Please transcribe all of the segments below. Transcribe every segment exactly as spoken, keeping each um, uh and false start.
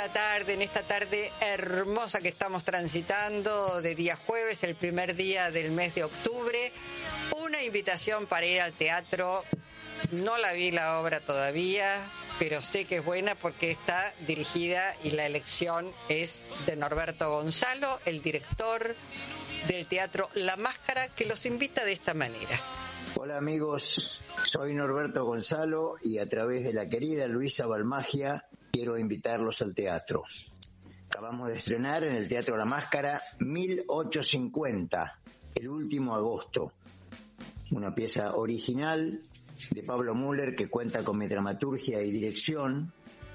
esta tarde, en esta tarde hermosa que estamos transitando de día jueves, el primer día del mes de octubre. Una invitación para ir al teatro. No la vi la obra todavía, pero sé que es buena porque está dirigida y la elección es de Norberto Gonzalo, el director del teatro La Máscara, que los invita de esta manera. Hola amigos, soy Norberto Gonzalo y a través de la querida Luisa Balmagia quiero invitarlos al teatro. Acabamos de estrenar en el Teatro La Máscara mil ochocientos cincuenta, el último agosto. Una pieza original de Pablo Müller que cuenta con mi dramaturgia y dirección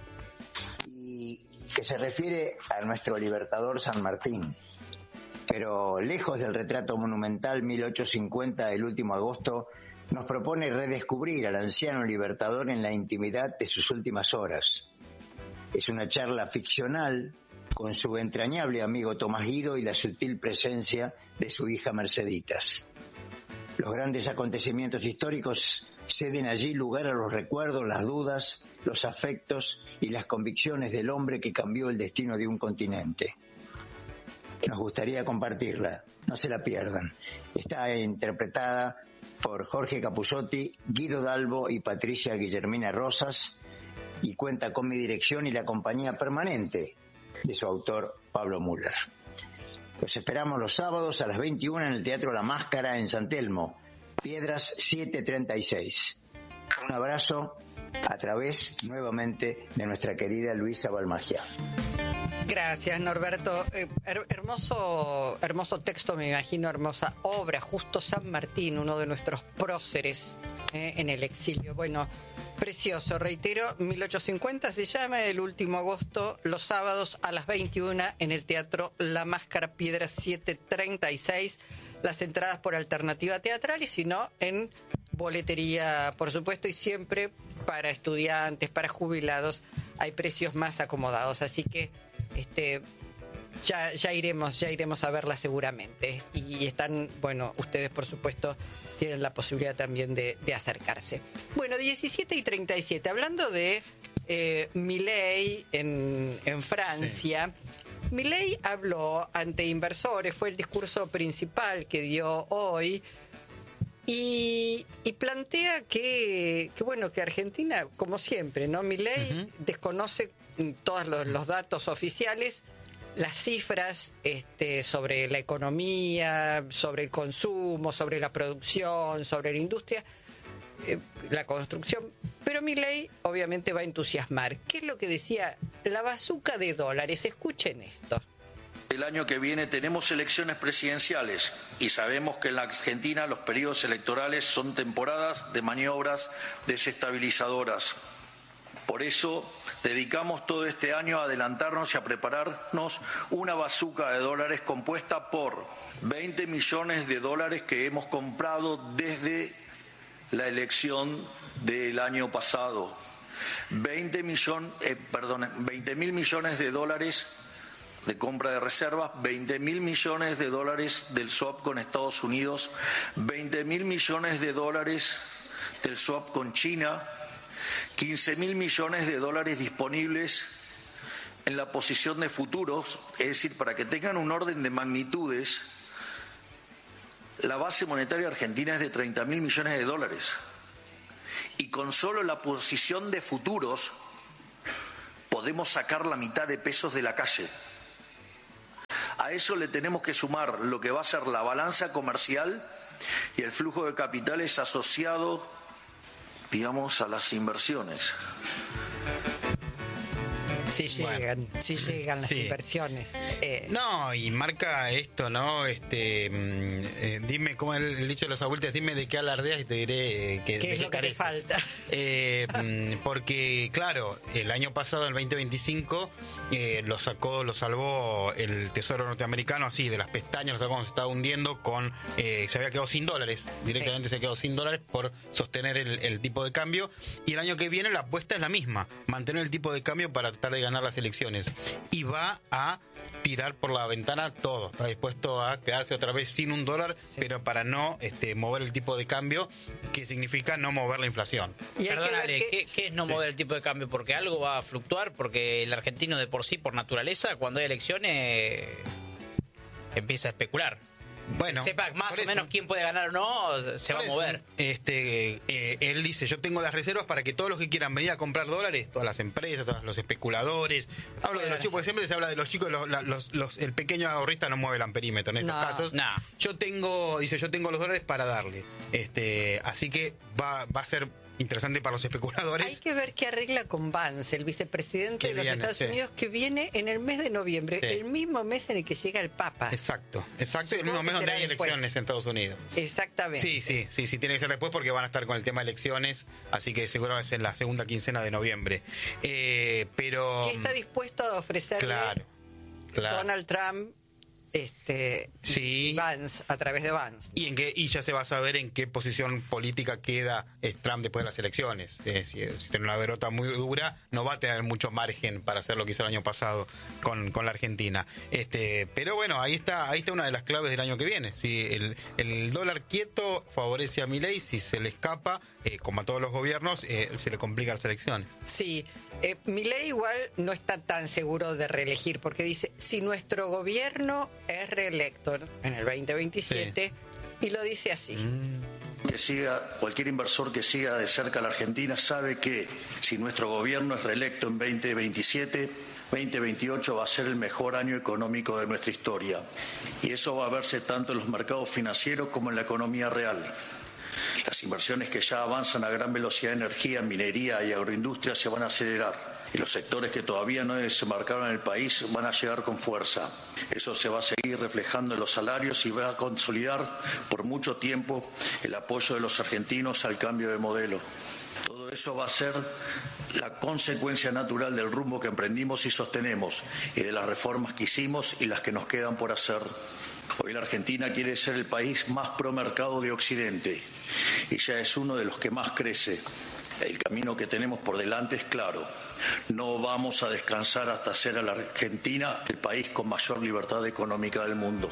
y que se refiere a nuestro libertador San Martín. Pero lejos del retrato monumental mil ochocientos cincuenta, el último agosto, nos propone redescubrir al anciano libertador en la intimidad de sus últimas horas. Es una charla ficcional con su entrañable amigo Tomás Guido y la sutil presencia de su hija Merceditas. Los grandes acontecimientos históricos ceden allí lugar a los recuerdos, las dudas, los afectos y las convicciones del hombre que cambió el destino de un continente. Nos gustaría compartirla, no se la pierdan. Está interpretada por Jorge Capussotti, Guido Dalbo y Patricia Guillermina Rosas y cuenta con mi dirección y la compañía permanente de su autor Pablo Müller. Los esperamos los sábados a las veintiuna en el Teatro La Máscara en San Telmo, Piedras setecientos treinta y seis. Un abrazo a través nuevamente de nuestra querida Luisa Balmagia. Gracias, Norberto. Eh, her- hermoso, hermoso texto, me imagino, hermosa obra. Justo San Martín, uno de nuestros próceres eh, en el exilio. Bueno, precioso. Reitero, mil ochocientos cincuenta se llama, el último agosto, los sábados a las veintiuna en el Teatro La Máscara, Piedras setecientos treinta y seis. Las entradas por alternativa teatral y si no, en boletería, por supuesto, y siempre para estudiantes, para jubilados, hay precios más acomodados. Así que Este, ya, ya iremos, ya iremos a verla seguramente. Y están, bueno, ustedes por supuesto tienen la posibilidad también de, de acercarse. Bueno, diecisiete y treinta y siete, hablando de eh, Milei en, en Francia. Sí. Milei habló ante inversores, fue el discurso principal que dio hoy. Y, y plantea que, que, bueno, que Argentina, como siempre, ¿no? Milei uh-huh. desconoce todos los, los datos oficiales, las cifras este, sobre la economía, sobre el consumo, sobre la producción, sobre la industria, eh, la construcción. Pero Milei obviamente va a entusiasmar. ¿Qué es lo que decía? La bazuca de dólares. Escuchen esto. El año que viene tenemos elecciones presidenciales y sabemos que en la Argentina los periodos electorales son temporadas de maniobras desestabilizadoras. Por eso dedicamos todo este año a adelantarnos y a prepararnos una bazuca de dólares compuesta por veinte millones de dólares que hemos comprado desde la elección del año pasado, veinte millón, eh, perdón, veinte mil millones de dólares de compra de reservas, veinte mil millones de dólares del swap con Estados Unidos, veinte mil millones de dólares del swap con China, quince mil millones de dólares disponibles en la posición de futuros, es decir, para que tengan un orden de magnitudes, la base monetaria argentina es de treinta mil millones de dólares. Y con solo la posición de futuros podemos sacar la mitad de pesos de la calle. A eso le tenemos que sumar lo que va a ser la balanza comercial y el flujo de capitales asociado, digamos, a las inversiones. Sí llegan, bueno, sí llegan las sí. inversiones. Eh. No, y marca esto, ¿no? Este, eh, dime, como el, el dicho de los abuelos, dime de qué alardeas y te diré eh, que, ¿Qué de es qué lo que careces. te falta? Eh, porque, claro, el año pasado, el veinte veinticinco, eh, lo sacó, lo salvó el Tesoro norteamericano, así, de las pestañas, o sea, cuando se estaba hundiendo, con eh, se había quedado sin dólares, directamente sí. se quedó sin dólares por sostener el, el tipo de cambio, y el año que viene la apuesta es la misma, mantener el tipo de cambio para tratar de ganar las elecciones, y va a tirar por la ventana todo, está dispuesto a quedarse otra vez sin un dólar, sí. pero para no este, mover el tipo de cambio, que significa no mover la inflación. Y Perdónale, que... ¿qué, ¿qué es no sí. mover el tipo de cambio? Porque algo va a fluctuar, porque el argentino de por sí, por naturaleza, cuando hay elecciones, empieza a especular. Bueno, sepa más o eso, menos quién puede ganar o no, se va a mover. Eso, este, eh, él dice, yo tengo las reservas para que todos los que quieran venir a comprar dólares, todas las empresas, todos los especuladores, hablo de los chicos, porque siempre se habla de los chicos, los, los, los, el pequeño ahorrista no mueve el amperímetro en estos no, casos. No. Yo tengo, dice, yo tengo los dólares para darle. Este, así que va, va a ser interesante para los especuladores. Hay que ver qué arregla con Vance, el vicepresidente que de los viene, Estados sí. Unidos, que viene en el mes de noviembre, sí. el mismo mes en el que llega el Papa. Exacto, exacto, y el mismo mes donde hay elecciones después. En Estados Unidos. Exactamente. Sí, sí, sí, sí, tiene que ser después porque van a estar con el tema de elecciones, así que seguro va a ser la segunda quincena de noviembre. Eh, pero... ¿Qué está dispuesto a ofrecerle claro, claro. Donald Trump? Este sí. Vance, a través de Vance. Y en qué, y ya se va a saber en qué posición política queda Trump después de las elecciones. Eh, si, si tiene una derrota muy dura, no va a tener mucho margen para hacer lo que hizo el año pasado con, con la Argentina. Este, pero bueno, ahí está, ahí está una de las claves del año que viene. Si el, el dólar quieto favorece a Milei, si se le escapa, eh, como a todos los gobiernos, eh, se le complican las elecciones. Sí, eh, Milei igual no está tan seguro de reelegir, porque dice, si nuestro gobierno es reelecto en el veinte veintisiete, sí. y lo dice así. Mm. Que siga, cualquier inversor que siga de cerca a la Argentina sabe que si nuestro gobierno es reelecto en veinte veintisiete, veinte veintiocho va a ser el mejor año económico de nuestra historia. Y eso va a verse tanto en los mercados financieros como en la economía real. Las inversiones que ya avanzan a gran velocidad en energía, minería y agroindustria se van a acelerar. Y los sectores que todavía no desembarcaron en el país van a llegar con fuerza. Eso se va a seguir reflejando en los salarios y va a consolidar por mucho tiempo el apoyo de los argentinos al cambio de modelo. Todo eso va a ser la consecuencia natural del rumbo que emprendimos y sostenemos, y de las reformas que hicimos y las que nos quedan por hacer. Hoy la Argentina quiere ser el país más promercado de Occidente y ya es uno de los que más crece. El camino que tenemos por delante es claro. No vamos a descansar hasta hacer a la Argentina el país con mayor libertad económica del mundo.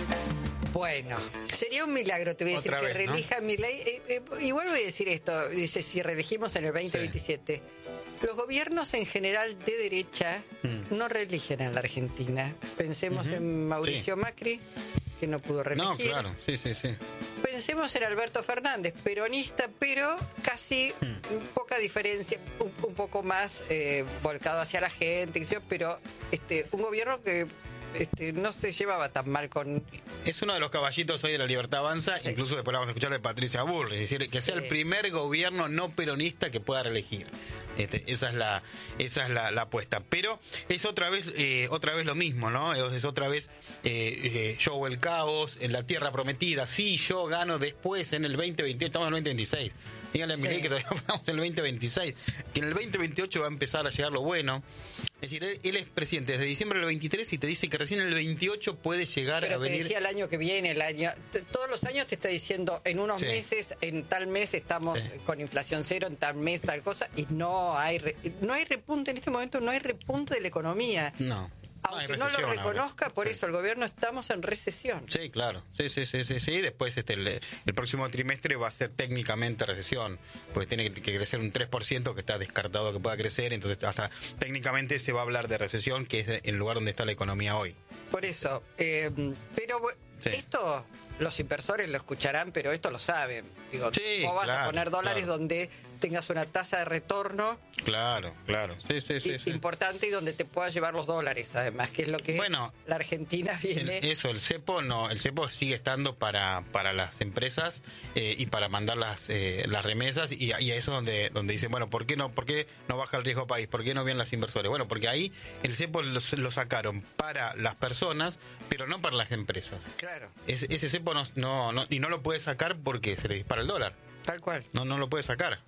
Bueno, sería un milagro, te voy a decir, que reelija ¿no? Milei. Eh, eh, igual voy a decir esto, dice, si reelegimos en el veinte veintisiete. Sí. Los gobiernos en general de derecha mm. no reeligen en la Argentina. Pensemos uh-huh. en Mauricio sí. Macri, que no pudo reelegir. No, claro, sí, sí, sí. Pensemos en Alberto Fernández, peronista, pero casi mm. poca diferencia, un, un poco más eh, volcado hacia la gente, pero este, un gobierno que este, no se llevaba tan mal con... Es uno de los caballitos hoy de la Libertad Avanza, sí. incluso después la vamos a escuchar de Patricia Bullrich, es decir, que sea sí. el primer gobierno no peronista que pueda reelegir. Este, esa es la esa es la, la apuesta, pero es otra vez eh, otra vez lo mismo, ¿no? Es otra vez eh, eh, yo o el caos en la tierra prometida. Sí, yo gano después en el veinte veintiocho, estamos en el veinte veintiséis. Díganle a Milei sí. que todavía estamos en el veinte veintiséis, que en el veinte veintiocho va a empezar a llegar lo bueno. Es decir, él, él es presidente desde diciembre del veintitrés y te dice que recién en el veintiocho puede llegar pero a venir. Pero te decía el año que viene, el año t- todos los años te está diciendo en unos sí. meses, en tal mes estamos sí. con inflación cero, en tal mes tal cosa, y no hay re- no hay repunte en este momento, no hay repunte de la economía. No. Aunque no, no lo reconozca, ahora. Por sí. eso el gobierno estamos en recesión. Sí, claro. Sí, sí, sí, sí, sí. Después este el, el próximo trimestre va a ser técnicamente recesión, porque tiene que, que crecer un tres por ciento, que está descartado que pueda crecer, entonces hasta técnicamente se va a hablar de recesión, que es el lugar donde está la economía hoy. Por eso, eh, pero sí. esto los inversores lo escucharán, pero esto lo saben. Digo, sí, vos vas claro, a poner dólares claro. donde tengas una tasa de retorno claro, claro, sí, sí, sí, sí. importante y donde te puedas llevar los dólares, además, que es lo que bueno, la Argentina viene. El, eso, el cepo no, el cepo sigue estando para para las empresas eh, y para mandar las eh, las remesas y, y a eso donde donde dicen, bueno, ¿por qué no por qué no baja el riesgo país? ¿Por qué no vienen las inversores? Bueno, porque ahí el cepo lo, lo sacaron para las personas, pero no para las empresas. Claro. Es, ese cepo no, no, no y no lo puede sacar porque se le dispara el dólar. Tal cual. No, no lo puede sacar.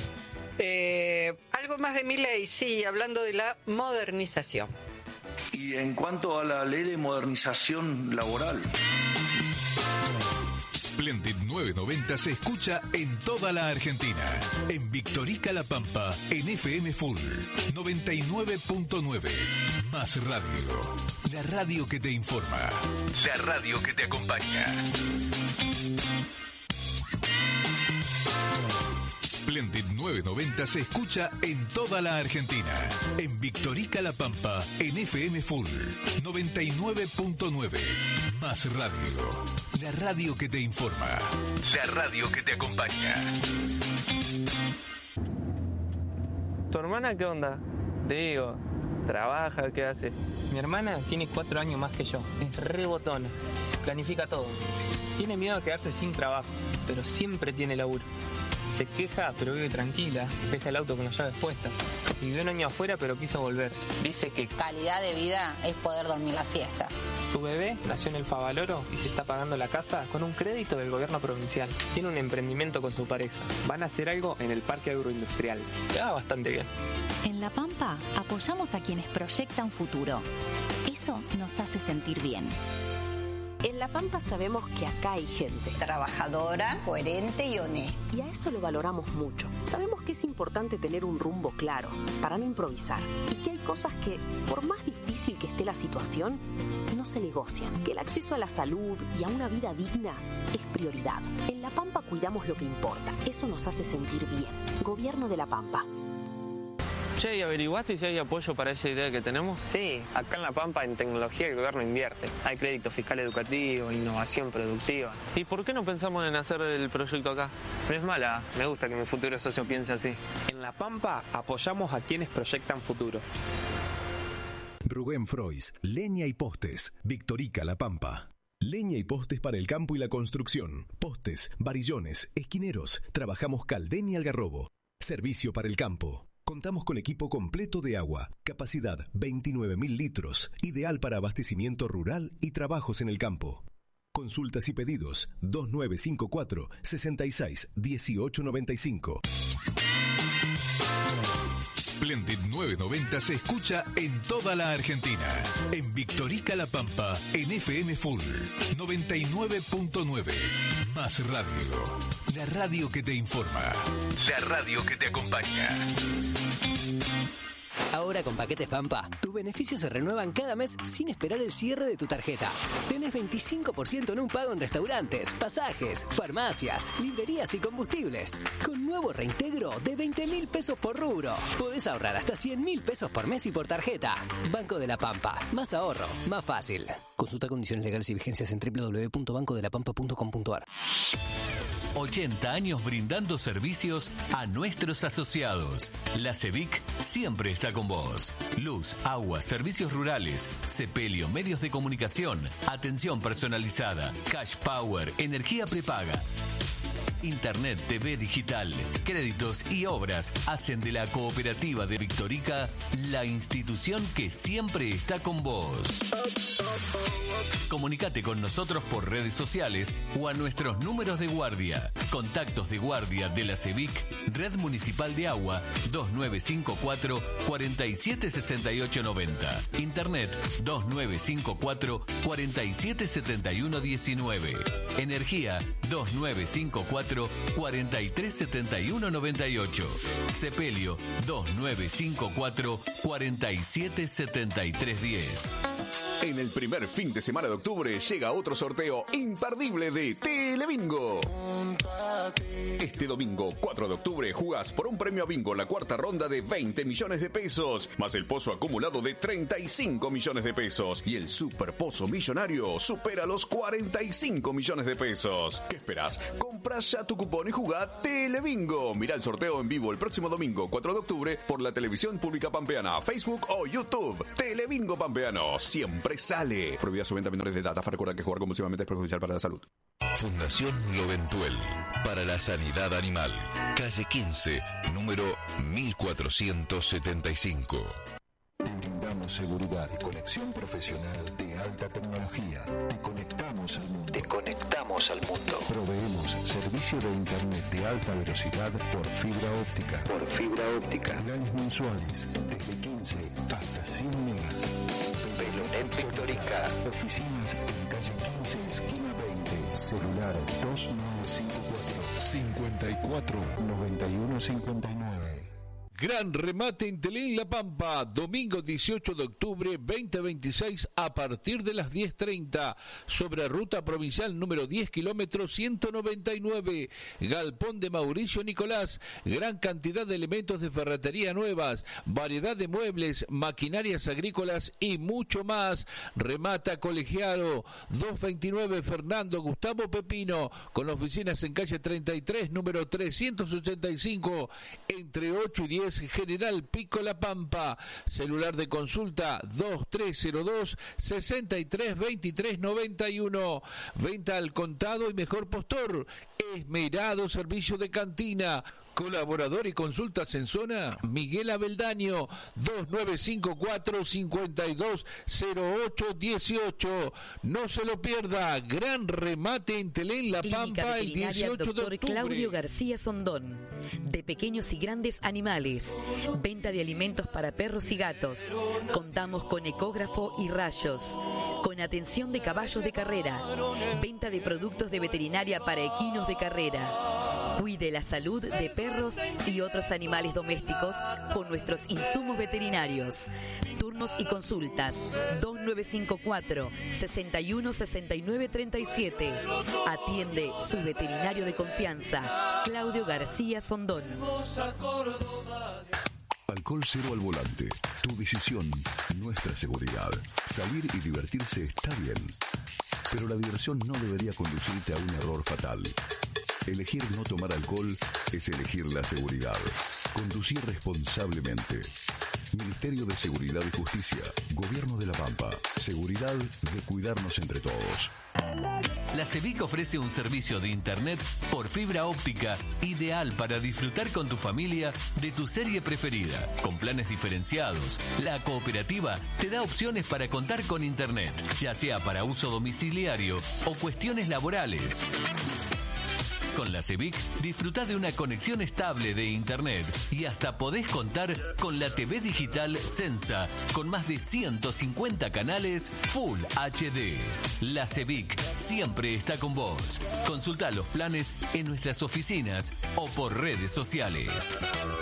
Eh, algo más de Milei, sí, hablando de la modernización. Y en cuanto a la ley de modernización laboral, Splendid novecientos noventa se escucha en toda la Argentina. En Victorica La Pampa, en F M Full noventa y nueve punto nueve. Más radio. La radio que te informa. La radio que te acompaña. Splendid novecientos noventa se escucha en toda la Argentina. En Victorica La Pampa, en F M Full noventa y nueve punto nueve. Más radio. La radio que te informa. La radio que te acompaña. ¿Tu hermana qué onda? Te digo, ¿trabaja? ¿Qué hace? Mi hermana tiene cuatro años más que yo. Es re botona. Planifica todo. Tiene miedo a quedarse sin trabajo, pero siempre tiene laburo. Se queja, pero vive tranquila. Deja el auto con las llaves puestas. Vivió un año afuera, pero quiso volver. Dice que calidad de vida es poder dormir la siesta. Su bebé nació en el Favaloro y se está pagando la casa con un crédito del gobierno provincial. Tiene un emprendimiento con su pareja. Van a hacer algo en el parque agroindustrial. Le va bastante bien. En La Pampa apoyamos a quienes proyectan futuro. Eso nos hace sentir bien. En La Pampa sabemos que acá hay gente trabajadora, coherente y honesta. Y a eso lo valoramos mucho. Sabemos que es importante tener un rumbo claro para no improvisar. Y que hay cosas que, por más difícil que esté la situación, no se negocian. Que el acceso a la salud y a una vida digna es prioridad. En La Pampa cuidamos lo que importa. Eso nos hace sentir bien. Gobierno de La Pampa. Che, ¿y averiguaste si hay apoyo para esa idea que tenemos? Sí, acá en La Pampa en tecnología el gobierno invierte. Hay crédito fiscal educativo, innovación productiva. ¿Y por qué no pensamos en hacer el proyecto acá? No es mala, me gusta que mi futuro socio piense así. En La Pampa apoyamos a quienes proyectan futuro. Rubén Frois, Leña y Postes, Victorica La Pampa. Leña y postes para el campo y la construcción. Postes, varillones, esquineros. Trabajamos Caldén y Algarrobo. Servicio para el campo. Contamos con equipo completo de agua, capacidad veintinueve mil litros, ideal para abastecimiento rural y trabajos en el campo. Consultas y pedidos dos nueve cinco cuatro, seis seis uno ocho nueve cinco. Splendid novecientos noventa se escucha en toda la Argentina. En Victorica La Pampa, en F M Full noventa y nueve punto nueve. Más radio. La radio que te informa. La radio que te acompaña. Ahora con Paquetes Pampa, tus beneficios se renuevan cada mes sin esperar el cierre de tu tarjeta. Tenés veinticinco por ciento en un pago en restaurantes, pasajes, farmacias, librerías y combustibles. Con nuevo reintegro de veinte mil pesos por rubro. Podés ahorrar hasta cien mil pesos por mes y por tarjeta. Banco de la Pampa. Más ahorro, más fácil. Consulta condiciones legales y vigencias en doble u doble u doble u punto banco de la pampa punto com punto a r. ochenta años brindando servicios a nuestros asociados. La CEVIC siempre está con vos. Luz, agua, servicios rurales, sepelio, medios de comunicación, atención personalizada, cash power, energía prepaga. Internet, T V digital, créditos y obras hacen de la Cooperativa de Victorica la institución que siempre está con vos. Comunicate con nosotros por redes sociales o a nuestros números de guardia. Contactos de guardia de la CEVIC, Red Municipal de Agua, dos nueve cinco cuatro, cuatro siete seis ocho nueve cero. Internet, dos nueve cinco cuatro, cuatro siete siete uno uno nueve. Energía, dos nueve cinco cuatro, cuatro tres siete uno nueve ocho. Sepelio, dos nueve cinco cuatro, cuatro siete siete tres uno cero. En el primer fin de semana de octubre llega otro sorteo imperdible de Telebingo. Este domingo, cuatro de octubre, jugás por un premio a bingo la cuarta ronda de veinte millones de pesos, más el pozo acumulado de treinta y cinco millones de pesos. Y el super pozo millonario supera los cuarenta y cinco millones de pesos. ¿Qué esperás? Comprá ya tu cupón y jugá Telebingo. Mirá el sorteo en vivo el próximo domingo, cuatro de octubre, por la televisión pública pampeana, Facebook o YouTube. Telebingo Pampeano, siempre sale. Prohibida su venta a menores de edad. Recuerda que jugar compulsivamente es perjudicial para la salud. Fundación Loventuel para la Sanidad Animal. Calle quince, número mil cuatrocientos setenta y cinco. Te brindamos seguridad y conexión profesional de alta tecnología. Te conectamos al mundo. Te conectamos al mundo. Proveemos servicio de internet de alta velocidad por fibra óptica. Por fibra óptica. Planes mensuales desde quince hasta cien megas. Velonet Victorica. Oficinas en calle quince, esquina veinte. Celular dos nueve cinco cuatro, cincuenta y cuatro, noventa y uno cincuenta y nueve. Gran remate en Telén La Pampa, domingo dieciocho de octubre veinte veintiséis a partir de las diez treinta, sobre ruta provincial número diez kilómetros ciento noventa y nueve, Galpón de Mauricio Nicolás, gran cantidad de elementos de ferretería nuevas, variedad de muebles, maquinarias agrícolas y mucho más. Remata Colegiado, doscientos veintinueve Fernando Gustavo Pepino, con oficinas en calle treinta y tres, número trescientos ochenta y cinco, entre ocho y diez, General Pico La Pampa. Celular de consulta dos tres cero dos, sesenta y tres veintitrés noventa y uno. Venta al contado y mejor postor. Esmerado servicio de cantina. Colaborador y consultas en zona, Miguel Abeldaño, dos nueve cinco cuatro, cincuenta y dos cero ocho dieciocho. No se lo pierda, gran remate en Telén La Pampa el dieciocho de octubre. Claudio García Sondón, de pequeños y grandes animales, venta de alimentos para perros y gatos. Contamos con ecógrafo y rayos, con atención de caballos de carrera, venta de productos de veterinaria para equinos de carrera. Cuide la salud de perros y otros animales domésticos con nuestros insumos veterinarios. Turnos y consultas dos nueve cinco cuatro, sesenta y uno sesenta y nueve treinta y siete. Atiende su veterinario de confianza, Claudio García Sondón. Alcohol cero al volante. Tu decisión, nuestra seguridad. Salir y divertirse está bien, pero la diversión no debería conducirte a un error fatal. Elegir no tomar alcohol es elegir la seguridad. Conducir responsablemente. Ministerio de Seguridad y Justicia. Gobierno de La Pampa. Seguridad de cuidarnos entre todos. La CEBIC ofrece un servicio de internet por fibra óptica ideal para disfrutar con tu familia de tu serie preferida. Con planes diferenciados, la cooperativa te da opciones para contar con internet, ya sea para uso domiciliario o cuestiones laborales. Con la CEBIC disfruta de una conexión estable de internet y hasta podés contar con la T V digital Sensa con más de ciento cincuenta canales Full H D. La CEBIC siempre está con vos. Consulta los planes en nuestras oficinas o por redes sociales.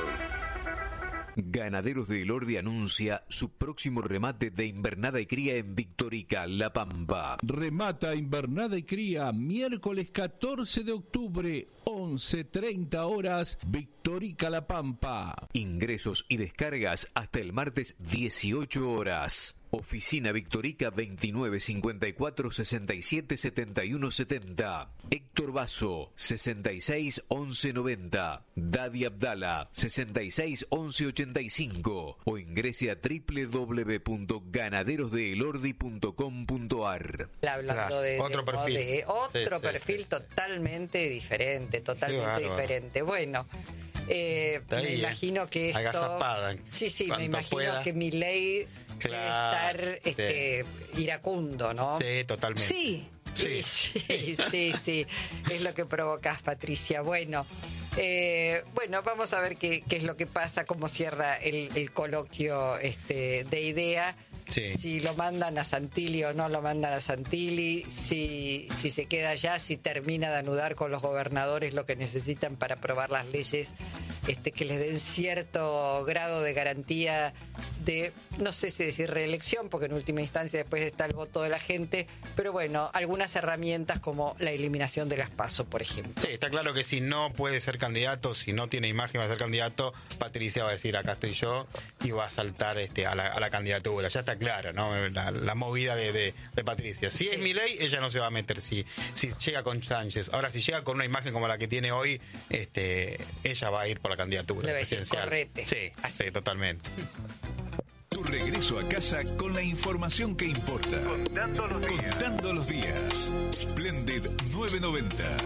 Ganaderos de Elordi anuncia su próximo remate de invernada y cría en Victorica, La Pampa. Remata invernada y cría miércoles catorce de octubre, once treinta horas, Victorica, La Pampa. Ingresos y descargas hasta el martes dieciocho horas. Oficina Victorica veintinueve cincuenta y cuatro sesenta y siete setenta y uno setenta. Héctor Basso sesenta y seis once noventa. Dadi Abdala sesenta y seis once ochenta y cinco o ingrese a doble u doble u doble u punto ganaderos de elordi punto com punto a r. Hablando de otro de, perfil, de otro sí, perfil sí, sí. totalmente diferente, totalmente diferente. Bueno, eh, me ahí, imagino que esto, agazapada, sí, sí, me imagino pueda. que Milei Claro, debe estar este, sí. iracundo, ¿no? Sí, totalmente. Sí. Sí, sí, sí, sí, es lo que provocas, Patricia. Bueno, eh, bueno, vamos a ver qué, qué es lo que pasa, cómo cierra el, el coloquio este, de IDEA. Sí. Si lo mandan a Santilli o no lo mandan a Santilli, si, si se queda allá, si termina de anudar con los gobernadores lo que necesitan para aprobar las leyes este, que les den cierto grado de garantía de, no sé si decir reelección, porque en última instancia después está el voto de la gente, pero bueno, algunas herramientas como la eliminación de las PASO, por ejemplo. Sí, está claro que si no puede ser candidato, si no tiene imagen para ser candidato, Patricia va a decir acá estoy yo y va a saltar este, a, la, a la candidatura. Ya está claro, ¿no? La, la movida de, de, de Patricia. Si sí. es Milei, ella no se va a meter si, si llega con Sánchez. Ahora, si llega con una imagen como la que tiene hoy, este, ella va a ir por la candidatura presidencial. Correte. Sí, sí, totalmente. Tu regreso a casa con la información que importa. Contando los días. Contando los días. Splendid novecientos noventa.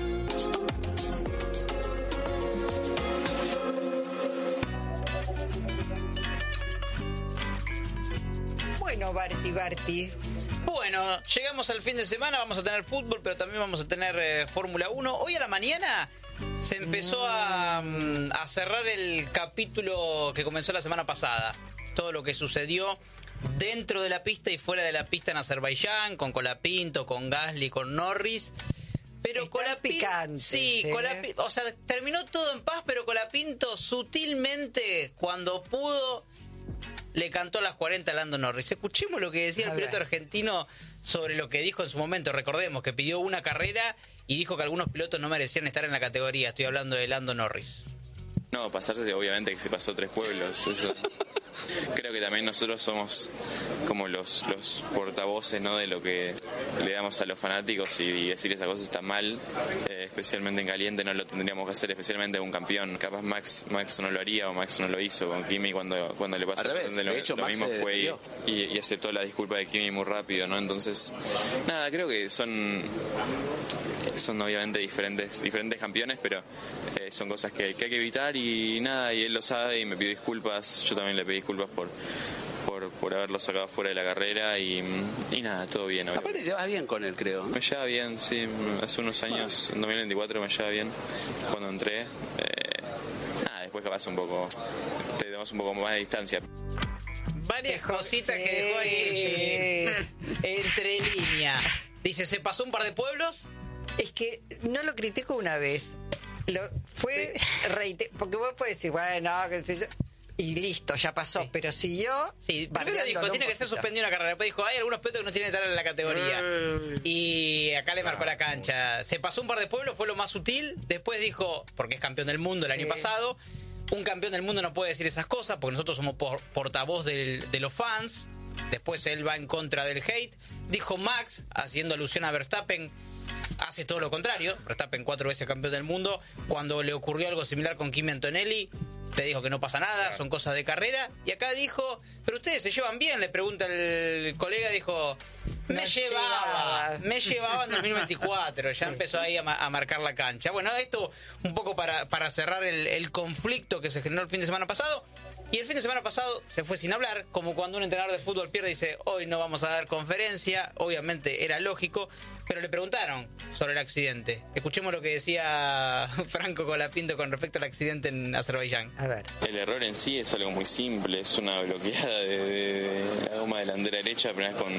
Bueno, Barty, Barty. Bueno, llegamos al fin de semana, vamos a tener fútbol, pero también vamos a tener eh, Fórmula uno. Hoy a la mañana se empezó a, a cerrar el capítulo que comenzó la semana pasada. Todo lo que sucedió dentro de la pista y fuera de la pista en Azerbaiyán, con Colapinto, con Gasly, con Norris. Pero Colapinto, sí, ¿eh? Colapinto, o sea, terminó todo en paz, pero Colapinto sutilmente, cuando pudo, le cantó las cuarenta a Lando Norris. Escuchemos lo que decía A el piloto ver. argentino sobre lo que dijo en su momento. Recordemos que pidió una carrera y dijo que algunos pilotos no merecían estar en la categoría. Estoy hablando de Lando Norris. No, pasarse obviamente que se pasó tres pueblos, eso. Creo que también nosotros somos como los, los portavoces, ¿no?, de lo que le damos a los fanáticos, y, y decir esas cosas está mal, eh, especialmente en caliente no lo tendríamos que hacer, especialmente un campeón. Capaz Max Max no lo haría o Max no lo hizo con Kimi cuando, cuando le pasó. Al revés, de lo, de hecho, lo Max mismo se fue y, defendió. y, y aceptó la disculpa de Kimi muy rápido, ¿no? Entonces, nada, creo que son son obviamente diferentes diferentes campeones, pero eh, son cosas que, que hay que evitar, y nada, y él lo sabe y me pidió disculpas, yo también le pedí disculpas por por, por haberlo sacado fuera de la carrera, y, y nada, todo bien. Aparte te llevas bien con él, creo. Me lleva bien, sí, hace unos años, en dos mil veinticuatro me lleva bien cuando entré. Eh, nada, después capaz un poco, tenemos un poco más de distancia. Varias cositas sí, que dejó ahí sí. entre líneas. Dice, ¿se pasó un par de pueblos? Es que no lo critico una vez. Lo fue sí. reiter- porque vos podés decir, bueno, qué sé yo, y listo, ya pasó, sí. pero siguió. Sí, primero dijo, tiene que ser suspendida una carrera. Después dijo, hay algunos pilotos que no tienen que estar en la categoría. Mm. Y acá le marcó la cancha. Se pasó un par de pueblos, fue lo más sutil. Después dijo, porque es campeón del mundo el año sí. pasado, un campeón del mundo no puede decir esas cosas, porque nosotros somos por, portavoz del, de los fans. Después él va en contra del hate. Dijo Max, haciendo alusión a Verstappen, hace todo lo contrario. Verstappen cuatro veces campeón del mundo. Cuando le ocurrió algo similar con Kimi Antonelli, te dijo que no pasa nada, son cosas de carrera. Y acá dijo, pero ustedes se llevan bien, le pregunta el colega, dijo, me no llevaba, llevaba, me llevaba en dos mil veinticuatro, ya sí. empezó ahí a, ma- a marcar la cancha. Bueno, esto un poco para, para cerrar el, el conflicto que se generó el fin de semana pasado. Y el fin de semana pasado se fue sin hablar, como cuando un entrenador de fútbol pierde y dice, hoy no vamos a dar conferencia. Obviamente era lógico, pero le preguntaron sobre el accidente. Escuchemos lo que decía Franco Colapinto con respecto al accidente en Azerbaiyán. A ver. El error en sí es algo muy simple, es una bloqueada de, de, de la goma delantera derecha, apenas con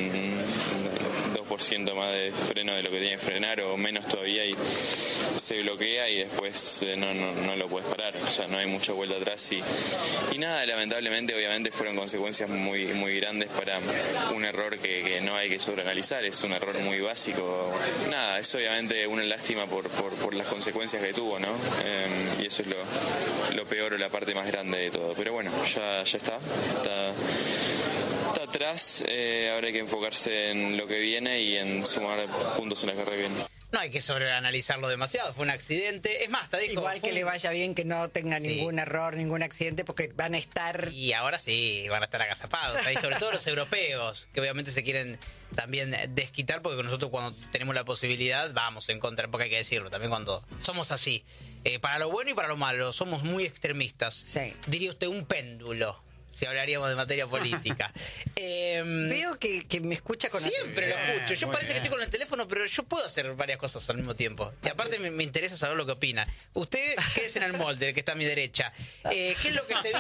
dos por ciento más de freno de lo que tiene que frenar o menos todavía, y se bloquea y después eh, no, no, no lo puedes parar, o sea, no hay mucha vuelta atrás, y, y nada, lamentablemente obviamente fueron consecuencias muy, muy grandes para un error que, que no hay que sobreanalizar, es un error muy básico. Nada, es obviamente una lástima por, por, por las consecuencias que tuvo, ¿no? Eh, y eso es lo, lo peor o la parte más grande de todo, pero bueno, ya, ya está, está está atrás, eh, ahora hay que enfocarse en lo que viene y en sumar puntos en la carrera que viene. No hay que sobreanalizarlo demasiado, fue un accidente. Es más, te dijo... Igual que un... le vaya bien, que no tenga sí. ningún error, ningún accidente, porque van a estar... Y ahora sí, van a estar agazapados. Ahí, sobre todo los europeos, que obviamente se quieren también desquitar, porque nosotros cuando tenemos la posibilidad vamos en contra, porque hay que decirlo, también cuando somos así. Eh, para lo bueno y para lo malo, somos muy extremistas. Sí. Diría usted un péndulo, si hablaríamos de materia política. eh, Veo que, que me escucha con siempre atención. lo escucho. Yo Muy parece bien. que estoy con el teléfono, pero yo puedo hacer varias cosas al mismo tiempo. Y aparte me, me interesa saber lo que opina. Usted, ¿qué es en el molde, el que está a mi derecha? Eh, ¿Qué es lo que se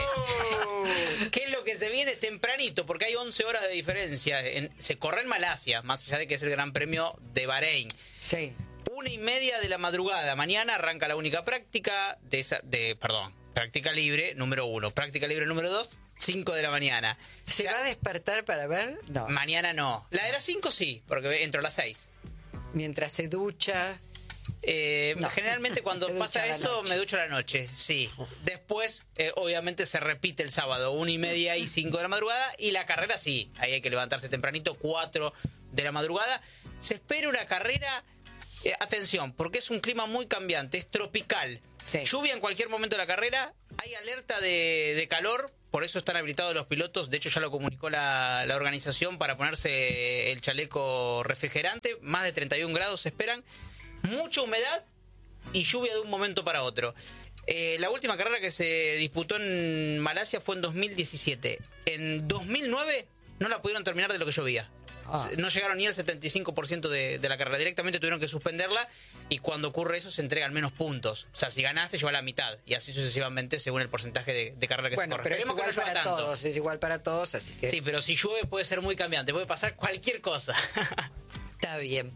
viene? ¿Qué es lo que se viene tempranito? Porque hay once horas de diferencia. En, se corre en Malasia, más allá de que es el Gran Premio de Bahrein. Sí. Una y media de la madrugada. Mañana arranca la única práctica de esa, de, perdón, práctica libre número uno. Práctica libre número dos, cinco de la mañana. ¿Se ya, va a despertar para ver? No. Mañana no. La de las cinco sí, porque entro a las seis. Mientras se ducha... Eh, no. Generalmente cuando pasa eso me ducho a la noche, sí. Después, eh, obviamente se repite el sábado, una y media y cinco de la madrugada. Y la carrera sí, ahí hay que levantarse tempranito, cuatro de la madrugada. Se espera una carrera... Eh, atención, porque es un clima muy cambiante, es tropical. Sí. Lluvia en cualquier momento de la carrera, hay alerta de, de calor, por eso están habilitados los pilotos. De hecho, ya lo comunicó la, la organización para ponerse el chaleco refrigerante. Más de treinta y un grados se esperan. Mucha humedad y lluvia de un momento para otro. Eh, la última carrera que se disputó en Malasia fue en dos mil diecisiete. En dos mil nueve no la pudieron terminar de lo que llovía. Ah. No llegaron ni al setenta y cinco por ciento de, de la carrera. Directamente tuvieron que suspenderla, y cuando ocurre eso se entregan menos puntos. O sea, si ganaste, lleva la mitad, y así sucesivamente según el porcentaje de, de carrera que bueno, se corre. Pero es igual que no para tanto. todos, es igual para todos, así que... Sí, pero si llueve puede ser muy cambiante, puede pasar cualquier cosa. Está bien.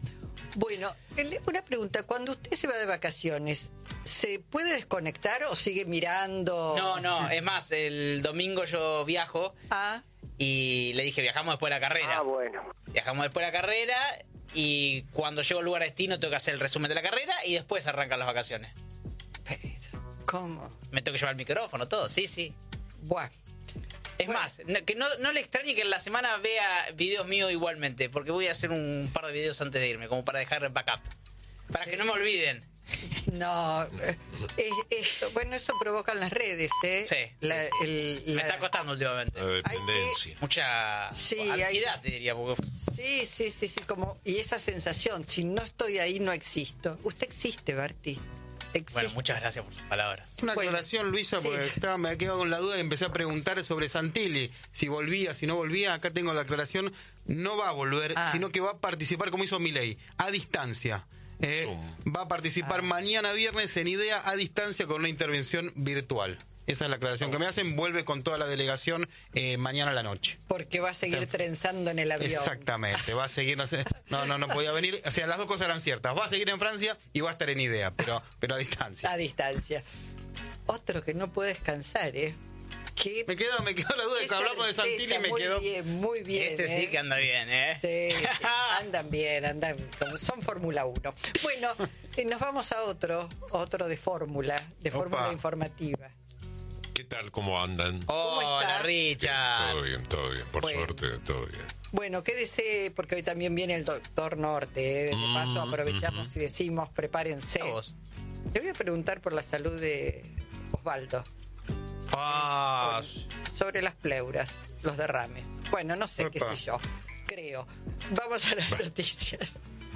Bueno, una pregunta. Cuando usted se va de vacaciones, ¿se puede desconectar o sigue mirando? No, no. Es más, el domingo yo viajo. Ah. Y le dije, viajamos después de la carrera. Ah, bueno. Viajamos después de la carrera y cuando llego al lugar de destino tengo que hacer el resumen de la carrera y después arrancan las vacaciones. ¿Cómo? Me tengo que llevar el micrófono, todo. Sí, sí. Bueno. Es bueno. más, no, que no, no le extrañe que en la semana vea videos míos igualmente, porque voy a hacer un par de videos antes de irme, como para dejar backup. Para que no me olviden. No, es, es, bueno, eso provoca en las redes, ¿eh? Sí. La, el, la... Me está costando últimamente. La dependencia. Que... Mucha sí, ansiedad, hay... te diría. Porque... Sí, sí, sí, sí, como... Y esa sensación, si no estoy ahí, no existo. Usted existe, Berti. Existe. Bueno, muchas gracias por sus palabras. Una bueno, aclaración, Luisa, sí. Porque estaba, me quedado con la duda y empecé a preguntar sobre Santilli, si volvía, si no volvía. Acá tengo la aclaración, no va a volver, ah. sino que va a participar como hizo Milei, a distancia. Eh, va a participar ah. mañana viernes en IDEA a distancia con una intervención virtual. Esa es la aclaración oh. que me hacen. Vuelve con toda la delegación eh, mañana a la noche. Porque va a seguir Entonces, trenzando en el avión. Exactamente, va a seguir, no sé, no, no, no podía venir. O sea, las dos cosas eran ciertas. Va a seguir en Francia y va a estar en IDEA, pero, pero a distancia. A distancia. Otro que no puede descansar, ¿eh? ¿Qué? Me quedó, me quedó la duda de que hablamos de Santilli y me muy quedó. Muy bien, muy bien. Este ¿eh? sí que anda bien, ¿eh? Sí, sí, andan bien, andan como son Fórmula uno. Bueno, eh, nos vamos a otro, otro de fórmula, de fórmula informativa. ¿Qué tal? ¿Cómo andan? Hola, Richard. Todo bien, todo bien. Por bueno. suerte, todo bien. Bueno, quédese, porque hoy también viene el doctor Norte. ¿eh? De mm, paso aprovechamos mm-hmm. y decimos, prepárense. Le voy a preguntar por la salud de Osvaldo. Ah. Sobre las pleuras, los derrames. Bueno, no sé, Epa. qué sé yo. Creo. Vamos a las noticias.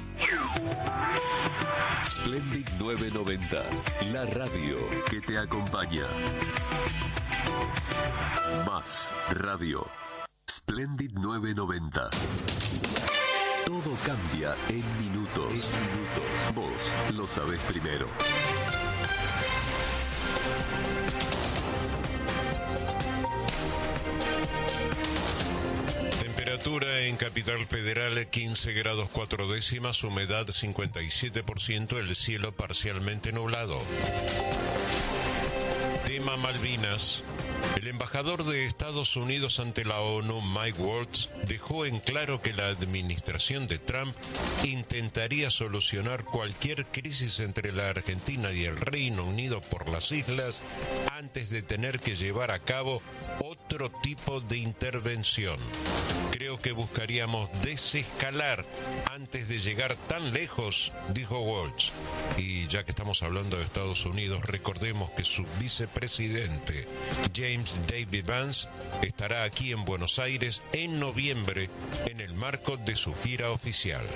Splendid nueve noventa, la radio que te acompaña. Más radio. Splendid nueve noventa. Todo cambia en minutos. En minutos. Vos lo sabés primero. Temperatura en Capital Federal quince grados cuatro décimas, humedad cincuenta y siete por ciento, el cielo parcialmente nublado. Tema Malvinas. El embajador de Estados Unidos ante la ONU, Mike Waltz, dejó en claro que la administración de Trump intentaría solucionar cualquier crisis entre la Argentina y el Reino Unido por las islas antes de tener que llevar a cabo otro tipo de intervención. Creo que buscaríamos desescalar antes de llegar tan lejos, dijo Waltz. Y ya que estamos hablando de Estados Unidos, recordemos que su vicepresidente, James David Vance, estará aquí en Buenos Aires en noviembre en el marco de su gira oficial.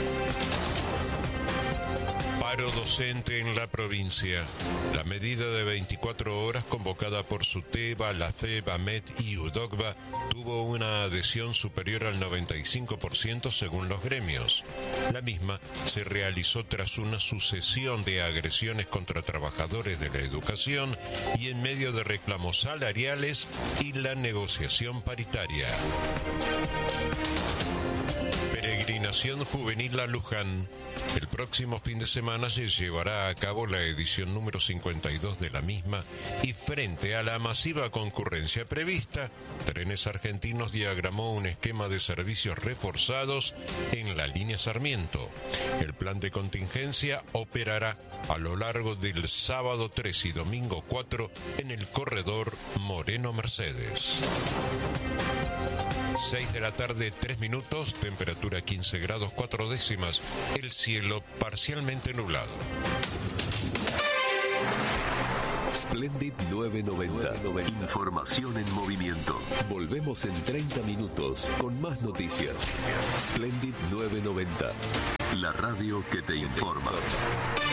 Paro docente en la provincia. La medida de veinticuatro horas convocada por SUTEBA, la FEB, AMET y UDOCBA tuvo una adhesión superior al noventa y cinco por ciento según los gremios. La misma se realizó tras una sucesión de agresiones contra trabajadores de la educación y en medio de reclamos salariales y la negociación paritaria. Peregrinación juvenil a Luján. El próximo fin de semana se llevará a cabo la edición número cincuenta y dos de la misma y frente a la masiva concurrencia prevista, Trenes Argentinos diagramó un esquema de servicios reforzados en la línea Sarmiento. El plan de contingencia operará a lo largo del sábado tres y domingo cuatro en el corredor Moreno Mercedes. seis de la tarde, tres minutos, temperatura quince grados cuatro décimas, el cielo parcialmente nublado. Splendid nueve noventa. Información en movimiento. Volvemos en treinta minutos con más noticias. Splendid nueve noventa. La radio que te informa.